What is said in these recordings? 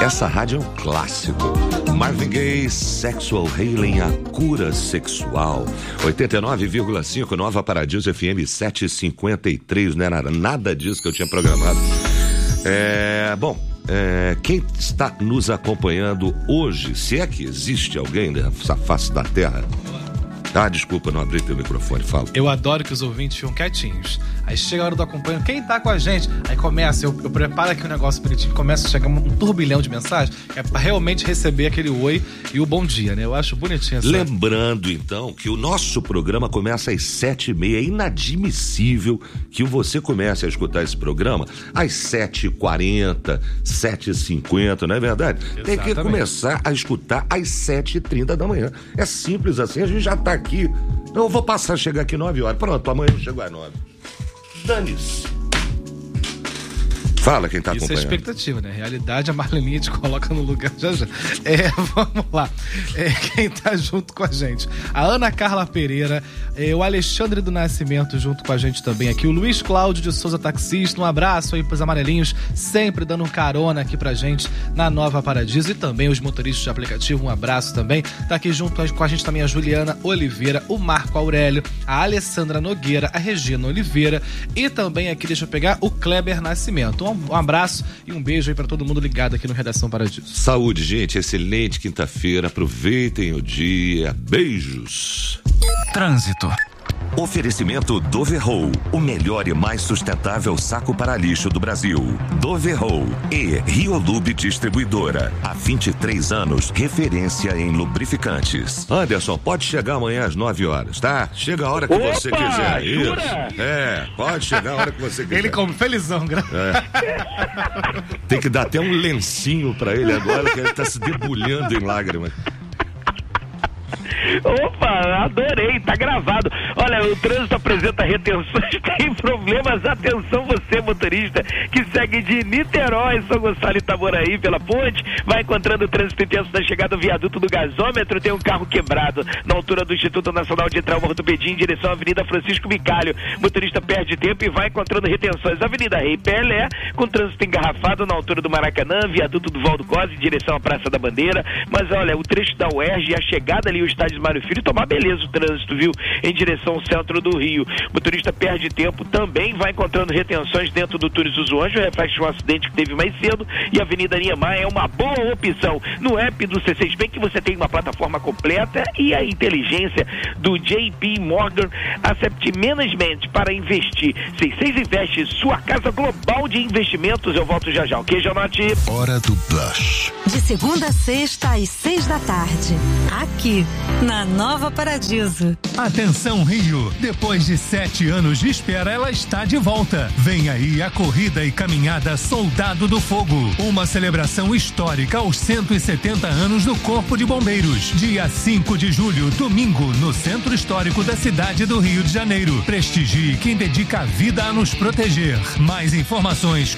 Essa rádio é um clássico. Marvin Gaye, Sexual Healing, a cura sexual. 89,5, Nova Paradiso FM 753, não era nada disso que eu tinha programado. Quem está nos acompanhando hoje, se é que existe alguém nessa face da terra? Desculpa, não abri teu microfone, fala. Eu adoro que os ouvintes ficam quietinhos. Aí chega a hora do acompanho, quem tá com a gente? Aí começa, eu preparo aqui um negócio bonitinho, começa a chegar um turbilhão de mensagens, é pra realmente receber aquele oi e o bom dia, né? Eu acho bonitinho essa. Lembrando, então, que o nosso programa começa às 7h30. É inadmissível que você comece a escutar esse programa às 7h40, 7h50, não é verdade? Exatamente. Tem que começar a escutar às 7h30 da manhã. É simples assim, a gente já tá aqui. Eu vou chegar aqui 9 horas. Pronto, amanhã eu chego às 9. Dane-se. Fala quem tá acompanhando. Isso é expectativa, né? Realidade, a Marleninha te coloca no lugar já. Vamos lá. Quem tá junto com a gente? A Ana Carla Pereira, o Alexandre do Nascimento junto com a gente também aqui, o Luiz Cláudio de Souza, taxista. Um abraço aí pros amarelinhos, sempre dando carona aqui pra gente na Nova Paradiso, e também os motoristas de aplicativo, um abraço também. Tá aqui junto com a gente também a Juliana Oliveira, o Marco Aurélio, a Alessandra Nogueira, a Regina Oliveira e também aqui, deixa eu pegar, o Kleber Nascimento. Um abraço e um beijo aí pra todo mundo ligado aqui no Redação Paradiso. Saúde, gente. Excelente quinta-feira. Aproveitem o dia. Beijos. Trânsito. Oferecimento Doverroll, o melhor e mais sustentável saco para lixo do Brasil. Doverroll e Riolube Distribuidora. Há 23 anos, referência em lubrificantes. Anderson, pode chegar amanhã às 9 horas, tá? Chega a hora que você quiser. Jura? Isso. Pode chegar a hora que você quiser. Ele como felizão, Tem que dar até um lencinho pra ele agora, que ele tá se debulhando em lágrimas. Opa, adorei, tá gravado. Olha, o trânsito apresenta retenções, tem problemas. Atenção você, motorista, que segue de Niterói, São Gonçalo e Itaboraí pela ponte, vai encontrando o trânsito intenso na chegada do viaduto do gasômetro. Tem um carro quebrado na altura do Instituto Nacional de Trauma Ortopedia em direção à Avenida Francisco Bicalho. Motorista perde tempo e vai encontrando retenções. Avenida Rei Pelé, com trânsito engarrafado na altura do Maracanã, viaduto do Valdo Cosi em direção à Praça da Bandeira. Mas olha, o trecho da UERJ e a chegada ali, o estádio Mário Filho, tomar beleza o trânsito, viu? Em direção ao centro do Rio. O motorista perde tempo, também vai encontrando retenções dentro do Túnez dos Anjos, reflete um acidente que teve mais cedo, e a Avenida Niemeyer é uma boa opção. No app do C6 Bank você tem uma plataforma completa e a inteligência do JP Morgan Asset Management para investir. C6 Investe, sua casa global de investimentos. Eu volto já já, ok, Janote? Hora do Blush. De segunda a sexta às 6 da tarde. Aqui, na Nova Paradiso. Atenção, Rio! Depois de 7 anos de espera, ela está de volta. Vem aí a corrida e caminhada Soldado do Fogo. Uma celebração histórica aos 170 anos do Corpo de Bombeiros. Dia 5 de julho, domingo, no Centro Histórico da cidade do Rio de Janeiro. Prestigie quem dedica a vida a nos proteger. Mais informações,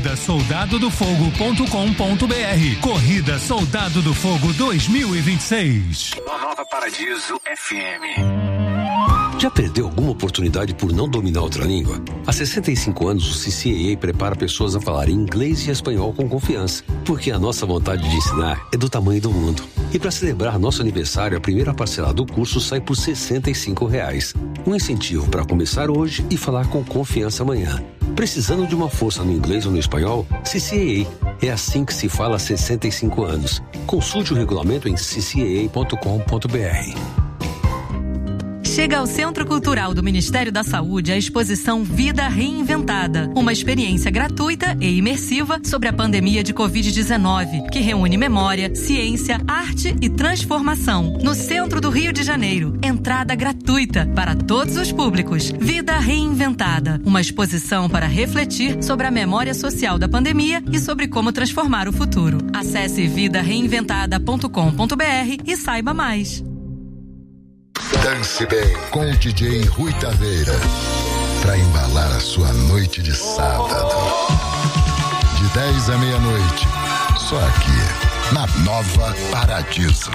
corridasoldadodofogo.com.br. Corrida Soldado do Fogo 2026. Nova Paradiso FM. Já perdeu alguma oportunidade por não dominar outra língua? Há 65 anos, o CCAA prepara pessoas a falar inglês e espanhol com confiança, porque a nossa vontade de ensinar é do tamanho do mundo. E para celebrar nosso aniversário, a primeira parcela do curso sai por R$65. Um incentivo para começar hoje e falar com confiança amanhã. Precisando de uma força no inglês ou no espanhol? CCAA. É assim que se fala há 65 anos. Consulte o regulamento em ccaa.com.br. Chega ao Centro Cultural do Ministério da Saúde a exposição Vida Reinventada, uma experiência gratuita e imersiva sobre a pandemia de Covid-19, que reúne memória, ciência, arte e transformação. No centro do Rio de Janeiro, entrada gratuita para todos os públicos. Vida Reinventada, uma exposição para refletir sobre a memória social da pandemia e sobre como transformar o futuro. Acesse vidareinventada.com.br e saiba mais. Dance bem com o DJ Rui Taveira, pra embalar a sua noite de sábado. De 10 à meia-noite, só aqui, na Nova Paradiso.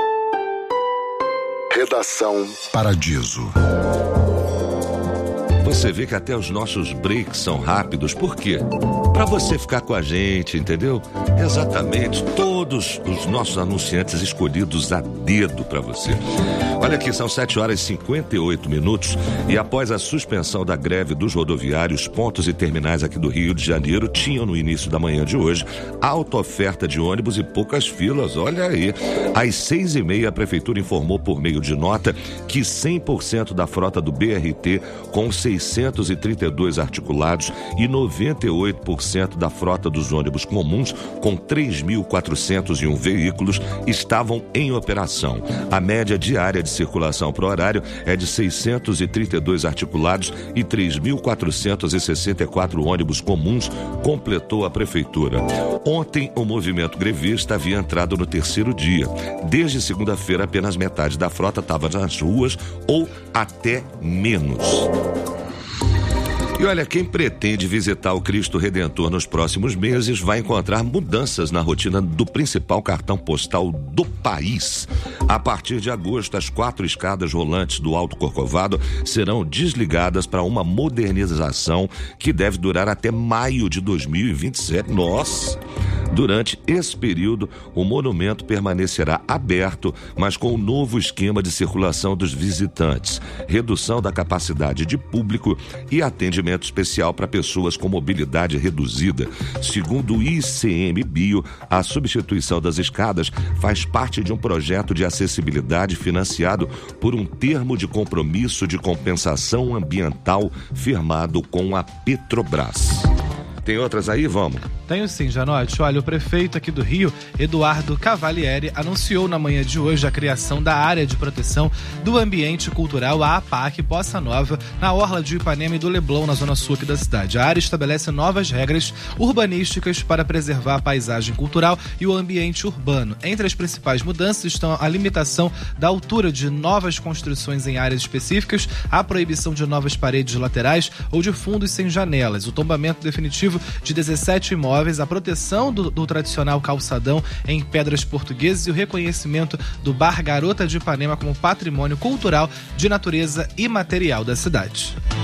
Redação Paradiso. Você vê que até os nossos breaks são rápidos. Por quê? Para você ficar com a gente, entendeu? Exatamente, todos os nossos anunciantes escolhidos a dedo para você. Olha aqui, são 7h58 e após a suspensão da greve dos rodoviários, pontos e terminais aqui do Rio de Janeiro tinham no início da manhã de hoje alta oferta de ônibus e poucas filas. Olha aí, às 6h30 a prefeitura informou por meio de nota que 100% da frota do BRT com 632 articulados e 98% da frota dos ônibus comuns com 3.401 veículos estavam em operação. A média diária de circulação por horário é de 632 articulados e 3.464 ônibus comuns, completou a prefeitura. Ontem, o movimento grevista havia entrado no terceiro dia. Desde segunda-feira, apenas metade da frota estava nas ruas ou até menos. E olha, quem pretende visitar o Cristo Redentor nos próximos meses vai encontrar mudanças na rotina do principal cartão postal do país. A partir de agosto, as 4 escadas rolantes do Alto Corcovado serão desligadas para uma modernização que deve durar até maio de 2027. Nossa! Durante esse período, o monumento permanecerá aberto, mas com um novo esquema de circulação dos visitantes, redução da capacidade de público e atendimento especial para pessoas com mobilidade reduzida. Segundo o ICMBio, a substituição das escadas faz parte de um projeto de acessibilidade financiado por um termo de compromisso de compensação ambiental firmado com a Petrobras. Tem outras aí? Vamos. Tenho sim, Janote. Olha, o prefeito aqui do Rio, Eduardo Cavalieri, anunciou na manhã de hoje a criação da Área de Proteção do Ambiente Cultural, a APAC Poça Nova, na orla de Ipanema e do Leblon, na zona sul aqui da cidade. A área estabelece novas regras urbanísticas para preservar a paisagem cultural e o ambiente urbano. Entre as principais mudanças estão a limitação da altura de novas construções em áreas específicas, a proibição de novas paredes laterais ou de fundos sem janelas, o tombamento definitivo de 17 imóveis, a proteção do tradicional calçadão em pedras portuguesas e o reconhecimento do Bar Garota de Ipanema como patrimônio cultural de natureza imaterial da cidade.